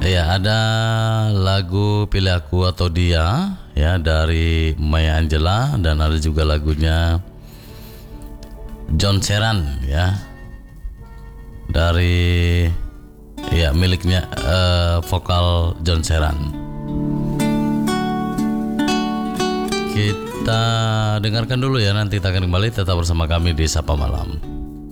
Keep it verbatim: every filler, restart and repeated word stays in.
Ya, ada lagu Pilih Aku atau Dia ya dari Maya Angelou, dan ada juga lagunya John Sheeran ya dari ya miliknya uh, vokal John Sheeran. Kita dengarkan dulu ya, nanti kita akan kembali, tetap bersama kami di Sapa Malam.